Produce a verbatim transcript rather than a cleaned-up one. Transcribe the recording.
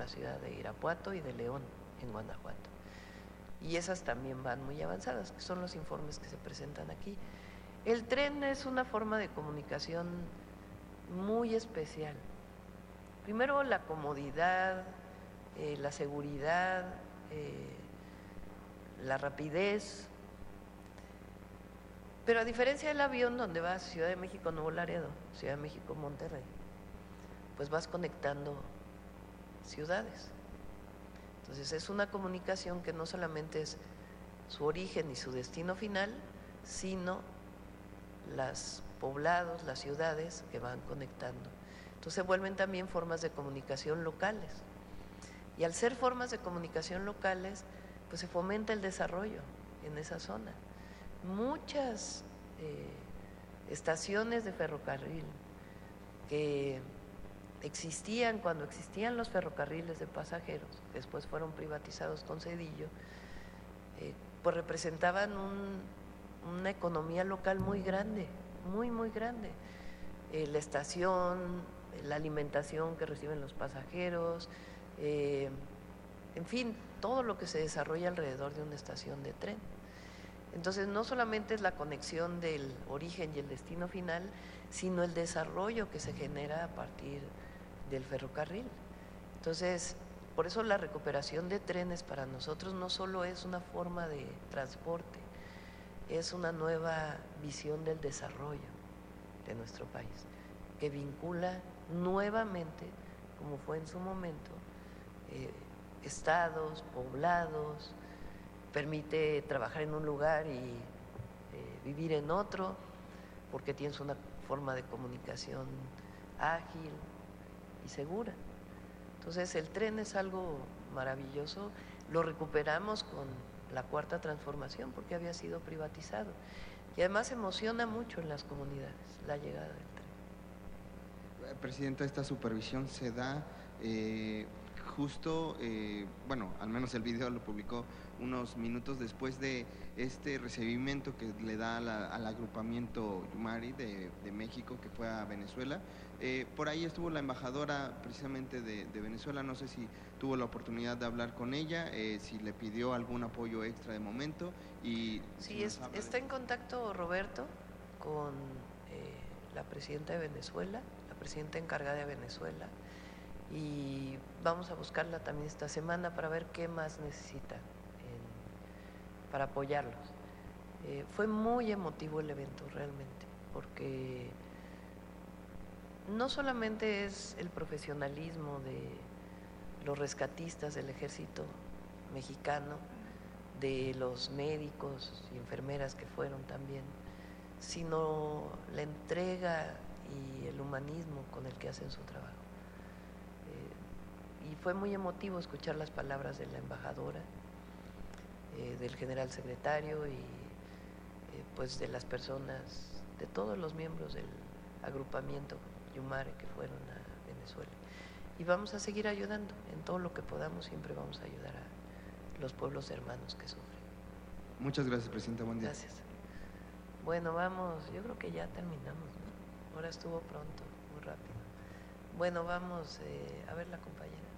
la ciudad de Irapuato y de León, en Guanajuato. Y esas también van muy avanzadas, que son los informes que se presentan aquí. El tren es una forma de comunicación muy especial. Primero, la comodidad, eh, la seguridad, eh, la rapidez. Pero a diferencia del avión, donde vas Ciudad de México, Nuevo Laredo, Ciudad de México, Monterrey, pues vas conectando ciudades. Entonces es una comunicación que no solamente es su origen y su destino final, sino los poblados, las ciudades que van conectando. Entonces se vuelven también formas de comunicación locales. Y al ser formas de comunicación locales, pues se fomenta el desarrollo en esa zona. Muchas eh, estaciones de ferrocarril que existían cuando existían los ferrocarriles de pasajeros, después fueron privatizados con Zedillo, eh, pues representaban un, una economía local muy grande, muy, muy grande. Eh, la estación, la alimentación que reciben los pasajeros, eh, en fin, todo lo que se desarrolla alrededor de una estación de tren. Entonces, no solamente es la conexión del origen y el destino final, sino el desarrollo que se genera a partir del ferrocarril. Entonces, por eso la recuperación de trenes para nosotros no solo es una forma de transporte, es una nueva visión del desarrollo de nuestro país, que vincula nuevamente, como fue en su momento, eh, estados, poblados, permite trabajar en un lugar y eh, vivir en otro, porque tienes una forma de comunicación ágil y segura. Entonces el tren es algo maravilloso, lo recuperamos con la cuarta transformación porque había sido privatizado y además emociona mucho en las comunidades la llegada del tren. Presidenta, esta supervisión se da eh, justo, eh, bueno, al menos el video lo publicó unos minutos después de este recibimiento que le da a la, al agrupamiento Yumari de, de México, que fue a Venezuela. Eh, por ahí estuvo la embajadora precisamente de, de Venezuela, no sé si tuvo la oportunidad de hablar con ella, eh, si le pidió algún apoyo extra de momento. Y sí, si es, está en contacto Roberto con eh, la presidenta de Venezuela, la presidenta encargada de Venezuela, y vamos a buscarla también esta semana para ver qué más necesitan en, para apoyarlos. Eh, fue muy emotivo el evento realmente, porque no solamente es el profesionalismo de los rescatistas del ejército mexicano, de los médicos y enfermeras que fueron también, sino la entrega y el humanismo con el que hacen su trabajo. Eh, y fue muy emotivo escuchar las palabras de la embajadora, eh, del general secretario y eh, pues de las personas, de todos los miembros del agrupamiento Yumare que fueron a Venezuela. Y vamos a seguir ayudando en todo lo que podamos, siempre vamos a ayudar a los pueblos hermanos que sufren. Muchas gracias, presidenta. Buen día. Gracias. Bueno, vamos, yo creo que ya terminamos, ¿no? Ahora estuvo pronto, muy rápido. Bueno, vamos eh, a ver la compañera.